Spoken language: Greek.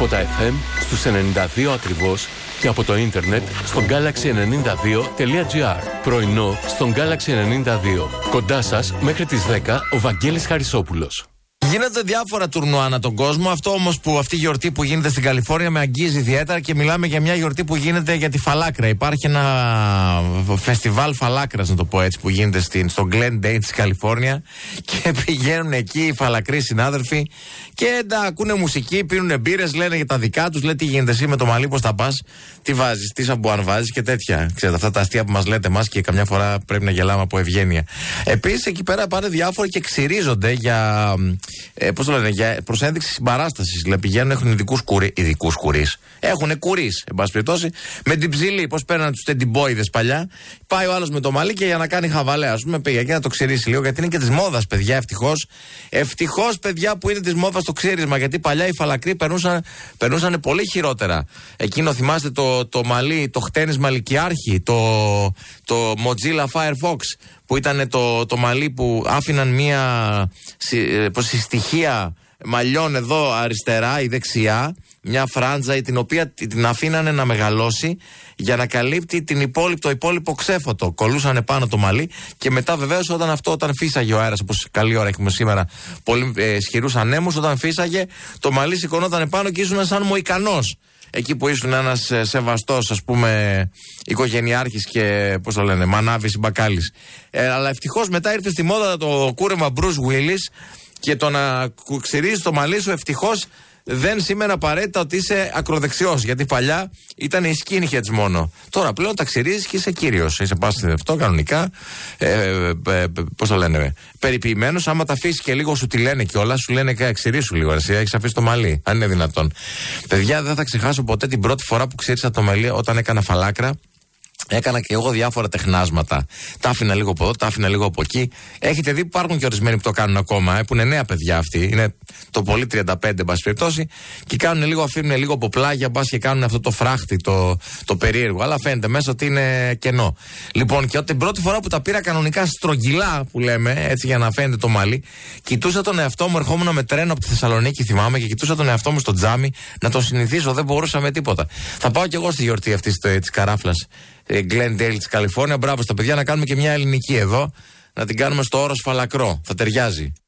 Από τα FM στους 92 ακριβώς και από το ίντερνετ στο galaxy92.gr. Πρωινό στον Galaxy 92. Κοντά σας μέχρι τις 10 ο Βαγγέλης Χαρισόπουλος. Γίνονται διάφορα τουρνουά ανά τον κόσμο. Αυτό όμως που αυτή η γιορτή που γίνεται στην Καλιφόρνια με αγγίζει ιδιαίτερα και μιλάμε για μια γιορτή που γίνεται για τη φαλάκρα. Υπάρχει ένα φεστιβάλ φαλάκρας, να το πω έτσι, που γίνεται στο Glendale της Καλιφόρνια και πηγαίνουν εκεί οι φαλακροί συνάδελφοι και ακούνε μουσική, πίνουν μπύρες, λένε για τα δικά τους. Λέει τι γίνεται εσύ με το μαλλί, πώς θα πας, τι βάζεις, τι σαμπουάν βάζεις και τέτοια. Ξέρετε, αυτά τα αστεία που μας λέτε εμάς και καμιά φορά πρέπει να γελάμε από ευγένεια. Επίσης εκεί πέρα πάνε διάφοροι και ξυρίζονται για. Πώς το λένε, για προσένδειξη συμπαράστασης. Δηλαδή πηγαίνουν, έχουν ειδικούς κουρείς. Έχουν κουρείς, εν πάση περιπτώσει, με την ψηλή. Πώς παίρναν τους τεντιμπόιδες παλιά. Πάει ο άλλος με το μαλλί και για να κάνει χαβαλέ, ας πούμε, πήγε και να το ξυρίσει λίγο. Γιατί είναι και της μόδας, παιδιά, ευτυχώς. Ευτυχώς, παιδιά, που είναι της μόδας το ξύρισμα. Γιατί παλιά οι φαλακροί περνούσαν πολύ χειρότερα. Εκείνο θυμάστε το μαλλί, το χτένισμα λυκειάρχη, το Mozilla Firefox. Που ήταν το μαλλί που άφηναν μία συστοιχεία μαλλιών εδώ αριστερά ή δεξιά, μια φράντζα την οποία την αφήνανε να μεγαλώσει για να καλύπτει το υπόλοιπο ξέφωτο. Κολούσανε πάνω το μαλλί και μετά βεβαίως όταν φύσαγε ο αέρας, όπως καλή ώρα έχουμε σήμερα πολύ ισχυρούς ανέμους, όταν φύσαγε το μαλλί σηκωνόταν πάνω και ήσουν σαν Μοϊκανός. Εκεί που ήσουν ένας σεβαστός, ας πούμε, οικογενειάρχης και, πώς το λένε, μανάβης ή μπακάλης. Αλλά ευτυχώς μετά ήρθε στη μόδα το κούρεμα Bruce Willis και το να ξυρίζεις το μαλλί σου, ευτυχώς δεν σήμαινε απαραίτητα ότι είσαι ακροδεξιός. Γιατί παλιά ήταν οι skinheads μόνο. Τώρα πλέον τα ξυρίζεις και είσαι κύριος. Είσαι παστιδευτό κανονικά. Πώς το λένε, περιποιημένος. Άμα τα αφήσεις και λίγο σου τη λένε κιόλας, σου λένε ξυρίσου λίγο. Εσύ έχεις αφήσει το μαλλί, αν είναι δυνατόν. Παιδιά, δεν θα ξεχάσω ποτέ την πρώτη φορά που ξύρισα το μαλλί όταν έκανα φαλάκρα. Έκανα και εγώ διάφορα τεχνάσματα. Τα άφηνα λίγο από εδώ, τα άφηνα λίγο από εκεί. Έχετε δει που υπάρχουν και ορισμένοι που το κάνουν ακόμα, που είναι νέα παιδιά αυτοί. Είναι το πολύ 35, εν πάση περιπτώσει. Και κάνουν λίγο, αφήνουν λίγο από πλάγια, μπας και κάνουν αυτό το φράχτη, το περίεργο. Αλλά φαίνεται μέσα ότι είναι κενό. Λοιπόν, και την πρώτη φορά που τα πήρα κανονικά στρογγυλά, που λέμε, έτσι για να φαίνεται το μαλλί, κοιτούσα τον εαυτό μου, ερχόμουν με τρένο από τη Θεσσαλονίκη, θυμάμαι, και κοιτούσα τον εαυτό μου στο τζάμι να τον συνηθίσω. Δεν μπορούσα με τίποτα. Θα πάω κι εγώ στη γιορτή αυτή τη καράφλας. Glendale της Καλιφόρνια. Μπράβο στα παιδιά, να κάνουμε και μια ελληνική εδώ. Να την κάνουμε στο όρος φαλακρό. Θα ταιριάζει.